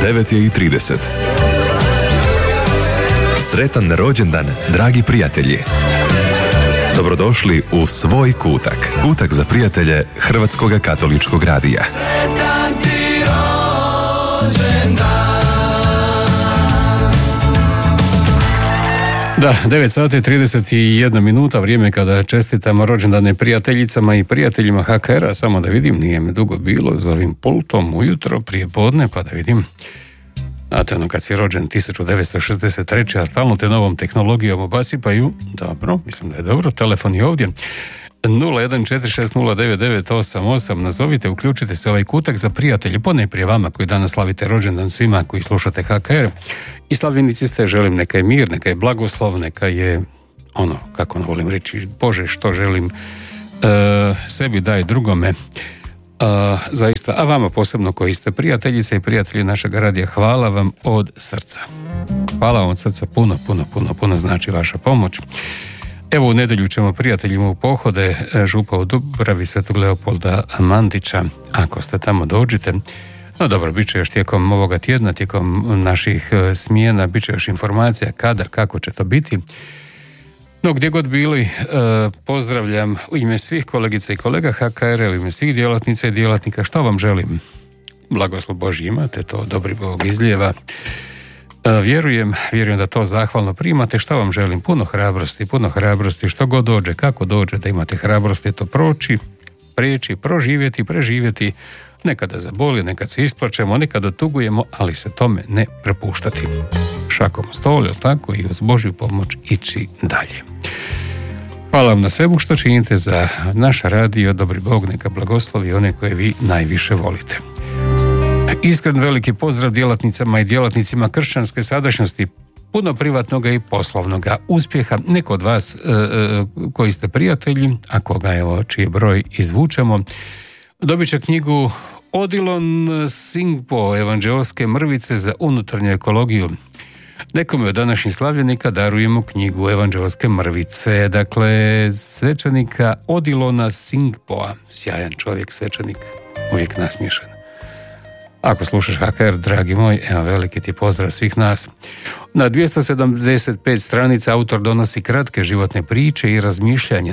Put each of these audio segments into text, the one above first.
9:30. Sretan rođendan, dragi prijatelji. Dobrodošli u svoj kutak. Kutak za prijatelje Hrvatskog katoličkog radija. Sretan ti rođendan. Da, 9:31, vrijeme kada čestitamo rođendane prijateljicama i prijateljima HKR-a. Samo da vidim, nije me dugo bilo za ovim pultom ujutro, prije podne, pa da vidim. Znate, ono kad si rođen 1963. a stalno te novom tehnologijom obasipaju. Dobro, mislim da je dobro. Telefon je ovdje. 014609988. Nazovite, uključite se ovaj kutak za prijatelje. Ponajprije vama koji danas slavite rođendan, svima koji slušate HKR. I slavljenici ste, želim neka je mir, neka je blagoslov, neka je ono, kako volim reći, Bože, što želim sebi daj drugome. Zaista, a vama posebno koji ste prijateljice i prijatelji našeg radija, hvala vam od srca. Hvala vam od srca, puno znači vaša pomoć. Evo, u nedjelju ćemo prijateljima u pohode župa u Dubravi Svetog Leopolda Mandića. Ako ste tamo, dođite. No dobro, bit će još tijekom ovoga tjedna, tijekom naših smjena, bit će još informacija kada, kako će to biti. No, gdje god bili, pozdravljam u ime svih kolegica i kolega HKR-a, u ime svih djelatnica i djelatnika. Što vam želim? Blagoslov Božji imate, to dobri Bog izlijeva. Vjerujem da to zahvalno primate. Što vam želim? Puno hrabrosti, što god dođe, kako dođe, da imate hrabrosti to proći, prijeći, proživjeti, preživjeti. Nekada zaboli, nekad se isplačemo, nekada tugujemo, ali se tome ne prepuštati. Šakom o stol, jel tako, i uz Božju pomoć ići dalje. Hvala vam na svemu što činite za naš radio. Dobri Bog neka blagoslovi one koje vi najviše volite. Iskren veliki pozdrav djelatnicama i djelatnicima kršćanske sadašnjosti, puno privatnoga i poslovnoga uspjeha. Neko od vas koji ste prijatelji, a koga evo čiji broj izvučemo, dobit će knjigu Odilon Singpo, evanđeoske mrvice za unutarnju ekologiju. Nekome od današnjih slavljenika darujemo knjigu Evanđeoske mrvice, dakle svećenika Odilona Singpoa. Sjajan čovjek, svećenik, uvijek nasmiješan. Ako slušaš HKR, dragi moj, evo veliki ti pozdrav svih nas. Na 275 stranica autor donosi kratke životne priče i razmišljanje.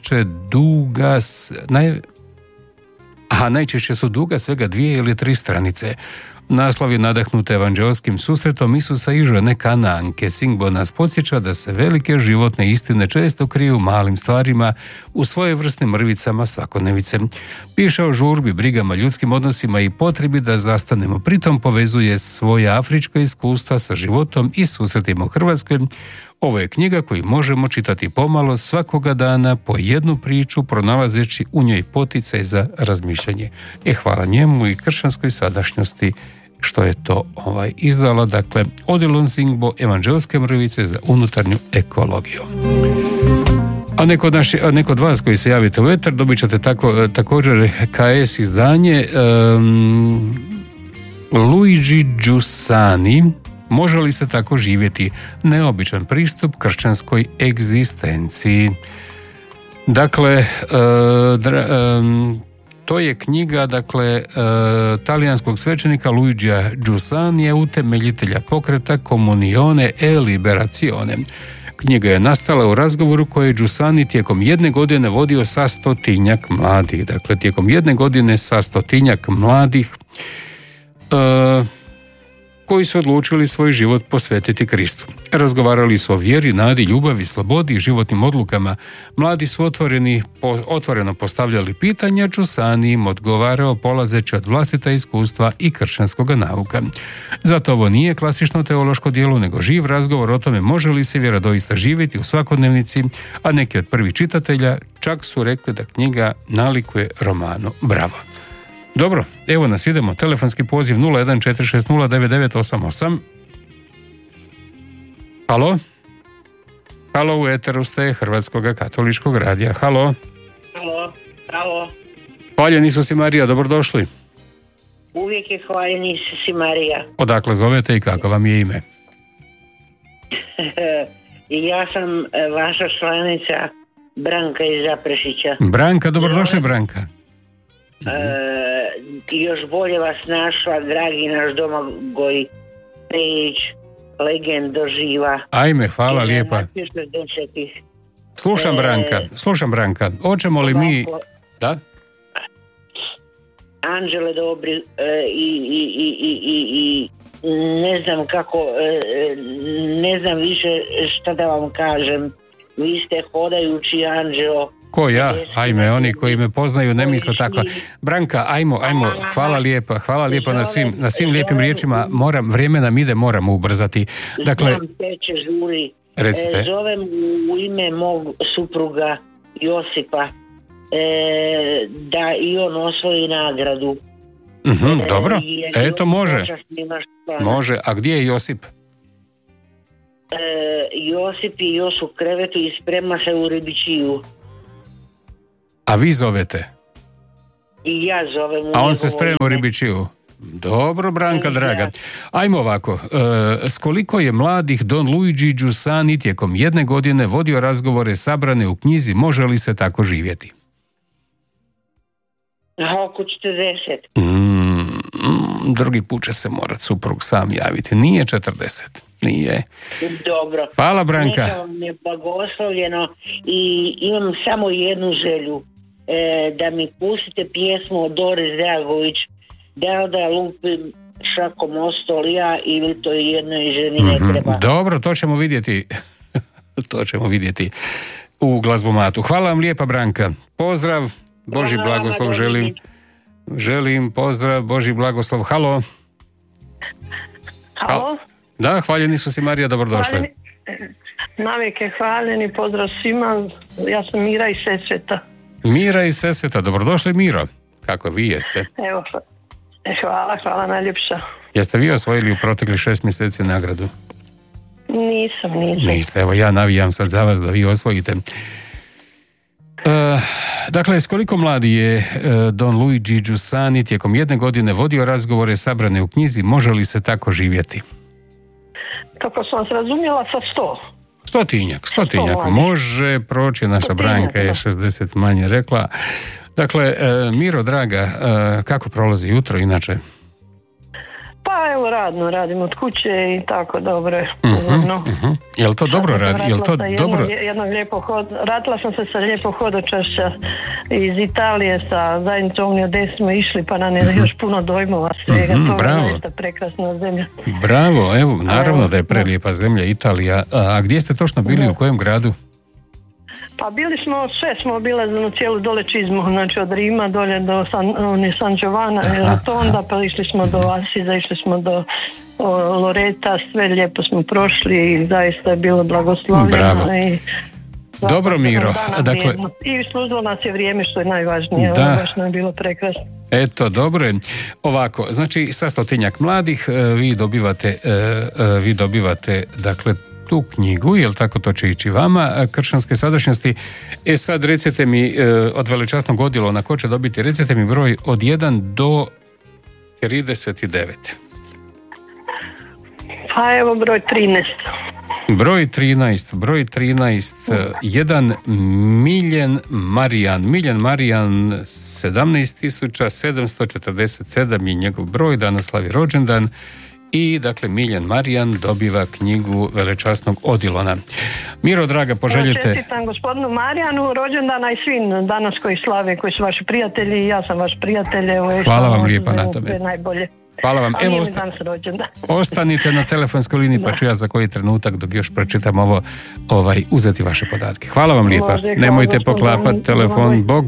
Najčešće su duga svega 2 ili 3 stranice. Naslov je nadahnut evanđeoskim susretom Isusa i žene Kanaanke. Singpo nas podsjeća da se velike životne istine često kriju u malim stvarima, u svojevrsnim mrvicama svakodnevice. Piše o žurbi, brigama, ljudskim odnosima i potrebi da zastanemo. Pritom povezuje svoje afrička iskustva sa životom i susretima u Hrvatskoj. Ovo je knjiga koju možemo čitati pomalo svakoga dana po jednu priču, pronalazeći u njoj poticaj za razmišljanje. Hvala njemu i kršćanskoj sadašnjosti što je to izdala. Dakle, Odilon Singpo, evanđeoske mrvice za unutarnju ekologiju. A neko od vas koji se javite u eter dobit ćete također KS izdanje Luigi Giussani. Može li se tako živjeti? Neobičan pristup kršćanskoj egzistenciji. Dakle, to je knjiga talijanskog svećenika Luigija Giussanija, utemeljitelja pokreta Comunione e Liberazione. Knjiga je nastala u razgovoru koji je Giussani tijekom jedne godine vodio sa 100-tinjak mladih. Dakle, tijekom jedne godine sa 100-tinjak mladih koji su odlučili svoj život posvetiti Kristu. Razgovarali su o vjeri, nadi, ljubavi, slobodi i životnim odlukama. Mladi su otvoreno postavljali pitanja, Giussani im odgovarao polazeći od vlastita iskustva i kršćanskog nauka. Zato ovo nije klasično teološko djelo, nego živ razgovor o tome može li se vjera doista živjeti u svakodnevnici, a neki od prvih čitatelja čak su rekli da knjiga nalikuje romanu. Bravo! Dobro, evo nas, idemo. Telefonski poziv 014609988. Halo? Halo, u eteru ste Hrvatskog katoličkog radija. Halo? Halo. Hvaljen Isus i Marija, dobrodošli. Uvijek je hvaljen Isus i Marija. Odakle zovete i kako vam je ime? Ja sam vaša članica Branka iz Zaprešića. Branka, dobrodošli Branka. još bolje vas našla, dragi naš Domagoj Pejić, legend doživa. Ajme, hvala lijepa. Slušam Branka. Hoćemo li mi... Da? Anđele dobri i ne znam kako, ne znam više šta da vam kažem. Vi ste hodajući anđeo. Ko ja? Ajme, oni koji me poznaju ne misle tako. Branka, ajmo, hvala lijepa na svim lijepim riječima. Vrijeme nam ide, moramo ubrzati. Dakle, znam teče žuri. Recite. Zovem u ime mog supruga Josipa da i on osvoji nagradu. Dobro, eto može. Može, a gdje je Josip? Josip je još u krevetu i sprema se u Ribičiju. A vi zovete? I ja zovem. A on se sprema u Ribičiju? Dobro, Branka draga. Ajmo ovako, s koliko je mladih Don Luigi Giussani tijekom jedne godine vodio razgovore sabrane u knjizi Može li se tako živjeti? Oko 40. Drugi put će se morat suprug sam javiti. Nije 40. Nije. Dobro. Hvala, Branka. Neka vam je blagoslovljeno i imam samo jednu želju. Da mi pustite pjesmu od Doris Dragović, da lupim šakom o stol ja ili to jednoj ženi ne treba. Dobro, to ćemo vidjeti. To ćemo vidjeti u glazbomatu. Hvala vam lijepa, Branka. Pozdrav, Božji blagoslov želim. Želim pozdrav, Božji blagoslov. Halo. Halo. Da, hvaljeni su si, Marija, dobrodošli. Navijek je hvaljeni, pozdrav svima. Ja sam Mira iz Sesveta. Mira iz Sesveta, dobrodošli, Miro. Kako vi jeste? Evo, hvala najljepša. Jeste vi osvojili u proteklih 6 mjeseci nagradu? Nisam. Niste, evo ja navijam sad za vas da vi osvojite. Dakle, s koliko mladi je Don Luigi Giussani tijekom jedne godine vodio razgovore sabrane u knjizi Može li se tako živjeti? Kako sam vas razumjela, sa 100. Stotinjak. Može proći, naša Branka je 60 manje rekla. Dakle, Miro, draga, kako prolazi jutro inače? Pa evo radim od kuće i tako dobro. Je li to dobro radi? Vratila sam se sa lijepo hodočašća iz Italije sa zajednicom Omnio smo išli, pa nam je još puno dojmova svega. To je zaista prekrasna zemlja. Bravo, evo, naravno da je prelijepa zemlja Italija. A gdje ste točno bili, u kojem gradu? Pa sve smo obilazili cijelu dole čizmu, znači od Rima dolje do San Giovanna, onda pa išli smo do Asiza, išli smo do Loreta, sve lijepo smo prošli i zaista je bilo blagoslovljeno. Bravo. Dobro, Miro. Dakle, i služilo nas je vrijeme, što je najvažnije. Baš nam je bilo prekrasno. Eto, dobro je. Ovako, znači sa 100 mladih vi dobivate dakle tu knjigu, jel tako, to će ići vama, kršćanske sadašnjosti. Sad recite mi, od velečasnog odjelona, ko će dobiti, recite mi broj od 1 do 39. Pa evo broj 13. Broj 13, jedan Miljen Marijan. Miljen Marijan 17.747 je njegov broj, danas slavi rođendan. I dakle Miljen Marijan dobiva knjigu velečasnog odilona. Miro, draga, poželjete... Čestitam gospodinu Marijanu rođendana i svim danas koji slave, koji su vaši prijatelji, ja sam vaš prijatelj. Hvala vam lijepa na tome. Najbolje. Hvala vam. Evo, ostanite na telefonskoj liniji, pa ću ja za koji trenutak, dok još pročitam ovo, uzeti vaše podatke. Hvala vam lijepa. Nemojte poklapati telefon. Bog.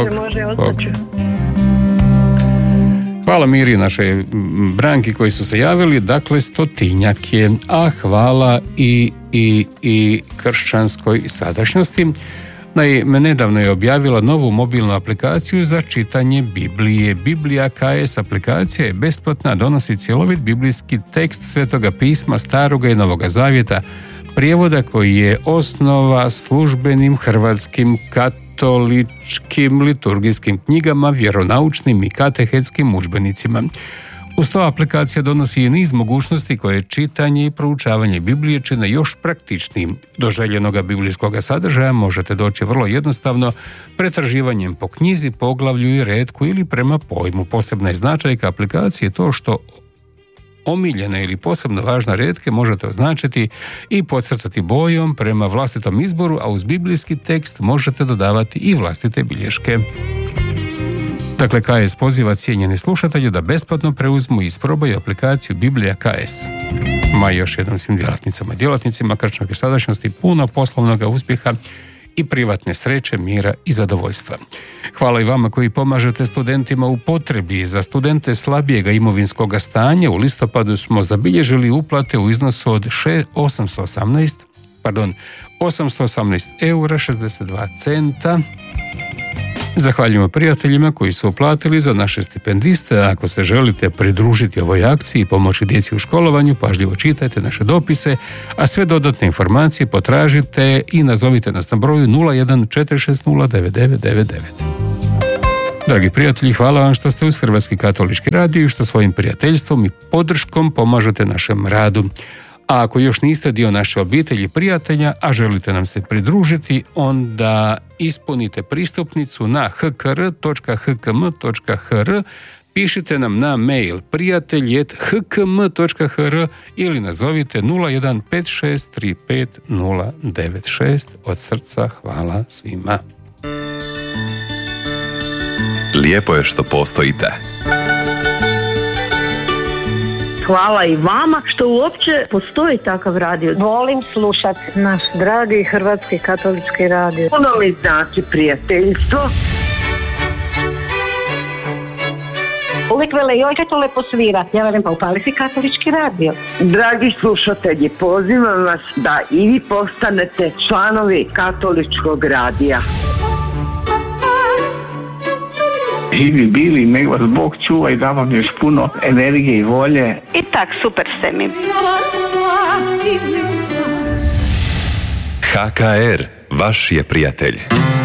Hvala Miri, našoj Branki koji su se javili. Dakle, 100 je, a hvala i kršćanskoj sadašnjosti. Naime, nedavno je objavila novu mobilnu aplikaciju za čitanje Biblije. Biblija KS aplikacija je besplatna, donosi cjelovit biblijski tekst Svetoga pisma Staroga i Novoga Zavjeta, prijevoda koji je osnova službenim hrvatskim katoličkim liturgijskim knjigama, vjeronaučnim i katehetskim udžbenicima. Uz to aplikacija donosi i niz mogućnosti koje čitanje i proučavanje Biblije čine još praktičnim. Do željenoga biblijskog sadržaja možete doći vrlo jednostavno pretraživanjem po knjizi, poglavlju i retku ili prema pojmu. Posebna je značajka aplikacije to što omiljene ili posebno važne retke možete označiti i podcrtati bojom prema vlastitom izboru, a uz biblijski tekst možete dodavati i vlastite bilješke. Dakle, KS poziva cijenjene slušatelje da besplatno preuzmu i isprobaju aplikaciju Biblija KS. Ma još jednom svim djelatnicama i djelatnicima Kršnjake sadašnjosti puno poslovnog uspjeha i privatne sreće, mira i zadovoljstva. Hvala i vama koji pomažete studentima u potrebi. Za studente slabijega imovinskog stanja u listopadu smo zabilježili uplate u iznosu od 818 eura 62 centa. Zahvaljujemo prijateljima koji su uplatili za naše stipendiste. Ako se želite pridružiti ovoj akciji i pomoći djeci u školovanju, pažljivo čitajte naše dopise, a sve dodatne informacije potražite i nazovite nas na broju 0146099999. Dragi prijatelji, hvala vam što ste uz Hrvatski katolički radio i što svojim prijateljstvom i podrškom pomažete našem radu. A ako još niste dio naše obitelji prijatelja, a želite nam se pridružiti, onda ispunite pristupnicu na hkr.hkm.hr, pišite nam na mail prijatelj@hkm.hr ili nazovite 0156350096. Od srca hvala svima. Lijepo je što postojite. Hvala i vama što uopće postoji takav radio. Volim slušati naš dragi Hrvatski katolički radio. Puno mi znači prijateljstvo. Uvijek vele, joj kaj to lepo svira. Ja velim, pa upali si katolički radio. Dragi slušatelji, pozivam vas da i vi postanete članovi katoličkog radija. Živi bili, nek vas Bog čuva i da vam još puno energije i volje. I tak, super ste mi. HKR, vaš je prijatelj.